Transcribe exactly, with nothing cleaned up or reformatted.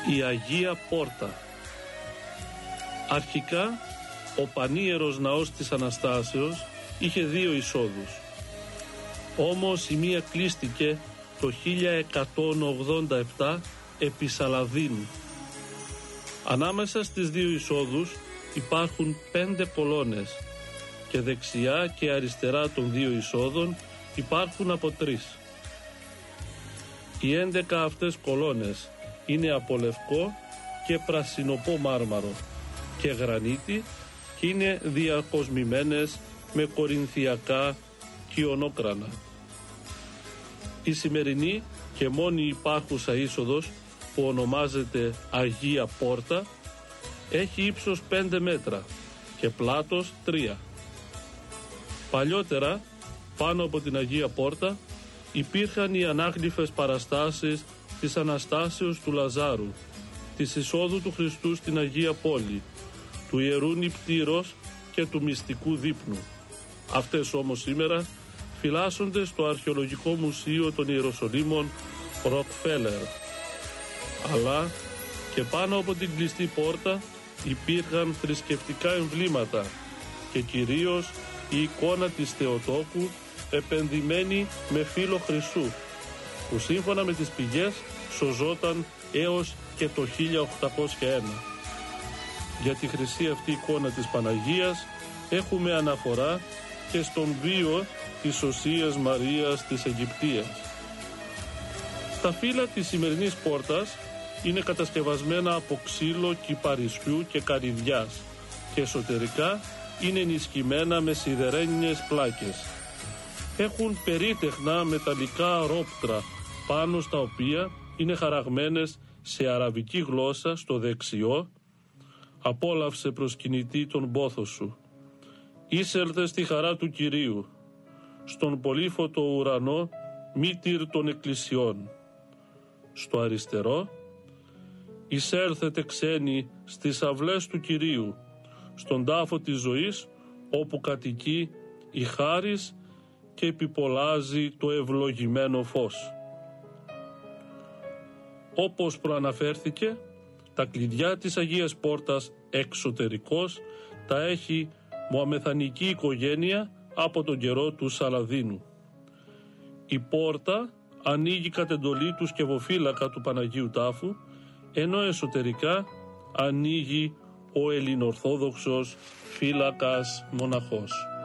Η Αγία Πόρτα. Αρχικά ο πανίερος ναός της Αναστάσεως είχε δύο εισόδους. Όμως η μία κλείστηκε το χίλια εκατόν ογδόντα επτά επί Σαλαδίνου. Ανάμεσα στις δύο εισόδους υπάρχουν πέντε κολόνες και δεξιά και αριστερά των δύο εισόδων υπάρχουν από τρεις. Οι έντεκα αυτές κολόνες είναι από λευκό και πρασινοπό μάρμαρο και γρανίτη και είναι διακοσμημένες με κορινθιακά κιονόκρανα. Η σημερινή και μόνη υπάρχουσα είσοδος, που ονομάζεται Αγία Πόρτα, έχει ύψος πέντε μέτρα και πλάτος τρία. Παλιότερα πάνω από την Αγία Πόρτα υπήρχαν οι ανάγλυφες παραστάσεις της Αναστάσεως του Λαζάρου, της εισόδου του Χριστού στην Αγία Πόλη, του Ιερού Νηπτήρος και του Μυστικού Δείπνου. Αυτές όμως σήμερα φυλάσσονται στο Αρχαιολογικό Μουσείο των Ιεροσολύμων Ροκφέλερ. Αλλά και πάνω από την κλειστή πόρτα υπήρχαν θρησκευτικά εμβλήματα και κυρίως η εικόνα της Θεοτόκου επενδυμένη με φύλλο χρυσού, που σύμφωνα με τις πηγές σωζόταν έως και το χίλια οκτακόσια ένα. Για τη χρυσή αυτή εικόνα της Παναγίας έχουμε αναφορά και στον βίο της Οσίας Μαρίας της Αιγυπτίας. Τα φύλλα της σημερινής πόρτας είναι κατασκευασμένα από ξύλο κυπαρισιού και καρυδιάς και εσωτερικά είναι ενισχυμένα με σιδερένιες πλάκες. Έχουν περίτεχνα μεταλλικά ρόπτρα πάνω στα οποία είναι χαραγμένες σε αραβική γλώσσα στο δεξιό «Απόλαυσε προσκυνητή τον πόθο σου. Είσελθε στη χαρά του Κυρίου. Στον πολύφωτο ουρανό μήτηρ των εκκλησιών». Στο αριστερό «Εισέλθετε ξένοι στις αυλές του Κυρίου, στον τάφο της ζωής όπου κατοικεί η χάρις και επιπολάζει το ευλογημένο φως». Όπως προαναφέρθηκε, τα κλειδιά της Αγίας Πόρτας εξωτερικώς τα έχει μωαμεθανική οικογένεια από τον καιρό του Σαλαδίνου. Η πόρτα ανοίγει κατ' εντολή του σκευοφύλακα του Παναγίου Τάφου, ενώ εσωτερικά ανοίγει ο ελληνορθόδοξος φύλακας μοναχός.